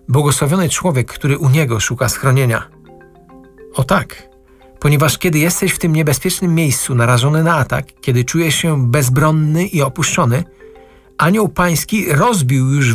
Błogosławiony człowiek, który u Niego szuka schronienia. O tak, ponieważ kiedy jesteś w tym niebezpiecznym miejscu narażony na atak, kiedy czujesz się bezbronny i opuszczony, Anioł Pański rozbił już